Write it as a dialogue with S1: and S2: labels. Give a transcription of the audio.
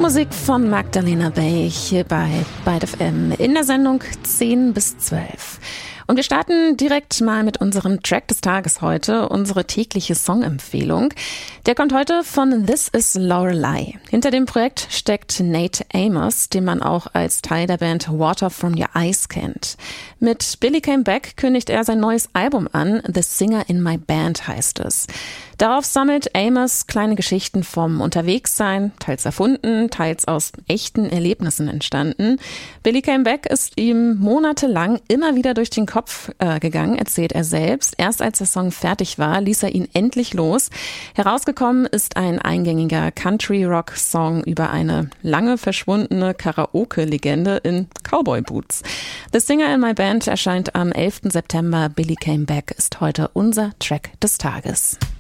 S1: Musik von Magdalena Bay hier bei Byte FM in der Sendung 10 bis 12. Und wir starten direkt mal mit unserem Track des Tages heute, unsere tägliche Songempfehlung. Der kommt heute von This Is Lorelei. Hinter dem Projekt steckt Nate Amos, den man auch als Teil der Band Water From Your Eyes kennt. Mit Billy Came Back kündigt er sein neues Album an, The Singer in My Band heißt es. Darauf sammelt Amos kleine Geschichten vom Unterwegssein, teils erfunden, teils aus echten Erlebnissen entstanden. Billy Came Back ist ihm monatelang immer wieder durch den Kopf gegangen, erzählt er selbst. Erst als der Song fertig war, ließ er ihn endlich los. Herausgekommen ist ein eingängiger Country-Rock-Song über eine lange verschwundene Karaoke-Legende in Cowboy-Boots. The Singer in My Band erscheint am 11. September. Billy Came Back ist heute unser Track des Tages.